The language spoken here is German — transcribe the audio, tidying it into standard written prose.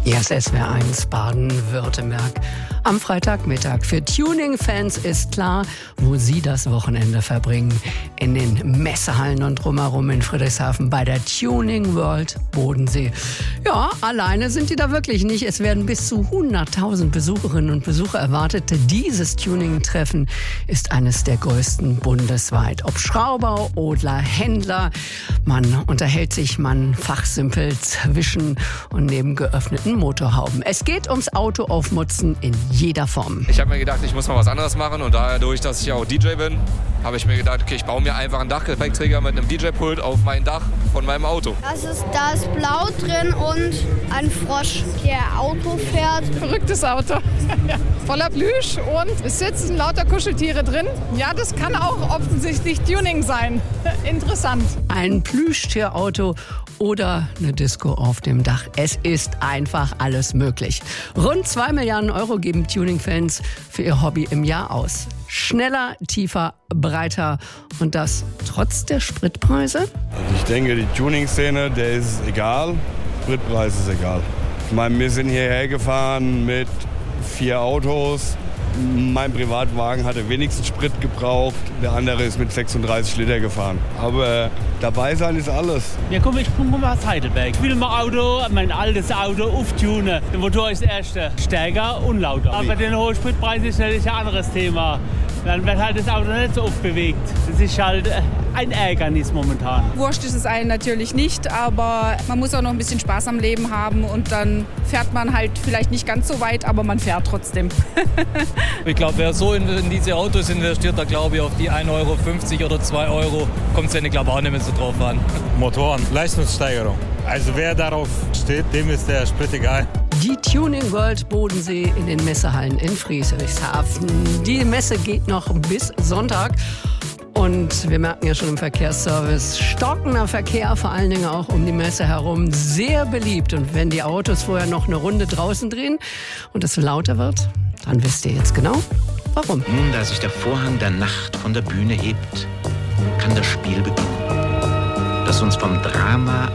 Hier ist SWR1 Baden-Württemberg. Am Freitagmittag. Für Tuning-Fans ist klar, wo sie das Wochenende verbringen. In den Messehallen und drumherum in Friedrichshafen bei der Tuning World Bodensee. Ja, alleine sind die da wirklich nicht. Es werden bis zu 100.000 Besucherinnen und Besucher erwartet. Dieses Tuning-Treffen ist eines der größten bundesweit. Ob Schrauber oder Händler, man unterhält sich, man fachsimpelt zwischen und neben geöffneten Motorhauben. Es geht ums Autoaufmutzen in jeder Form. Ich habe mir gedacht, ich muss mal was anderes machen und dadurch, dass ich auch DJ bin, habe ich mir gedacht, okay, ich baue mir einfach einen Dachgepäckträger mit einem DJ-Pult auf mein Dach von meinem Auto. Da ist Blau drin und ein Frosch, der Auto fährt. Verrücktes Auto. Voller Plüsch und es sitzen lauter Kuscheltiere drin. Ja, das kann auch offensichtlich Tuning sein. Interessant. Ein Plüschtierauto oder eine Disco auf dem Dach. Es ist einfach alles möglich. Rund 2 Milliarden Euro geben Tuning-Fans für ihr Hobby im Jahr aus. Schneller, tiefer, breiter und das trotz der Spritpreise? Also ich denke, die Tuning-Szene, der ist egal. Spritpreis ist egal. Ich meine, wir sind hierher gefahren mit 4 Autos. Mein Privatwagen hatte wenigstens Sprit gebraucht, der andere ist mit 36 Liter gefahren. Aber dabei sein ist alles. Ja, komm, ich komme aus Heidelberg. Ich will mein altes Auto auftunen. Der Motor ist erst stärker und lauter. Aber den hohen Spritpreis ist natürlich ein anderes Thema. Dann wird halt das Auto nicht so oft bewegt. Das ist halt ein Ärgernis momentan. Wurscht ist es allen natürlich nicht, aber man muss auch noch ein bisschen Spaß am Leben haben und dann fährt man halt vielleicht nicht ganz so weit, aber man fährt trotzdem. Ich glaube, wer so in diese Autos investiert, da glaube ich auf die 1,50 Euro oder 2 Euro kommt es ja glaube auch nicht mehr so drauf an. Motoren, Leistungssteigerung. Also wer darauf steht, dem ist der Sprit egal. Die Tuning World Bodensee in den Messehallen in Friedrichshafen. Die Messe geht noch bis Sonntag. Und wir merken ja schon im Verkehrsservice, stockender Verkehr, vor allen Dingen auch um die Messe herum, sehr beliebt. Und wenn die Autos vorher noch eine Runde draußen drehen und es lauter wird, dann wisst ihr jetzt genau, warum. Nun, da sich der Vorhang der Nacht von der Bühne hebt, kann das Spiel beginnen, das uns vom Drama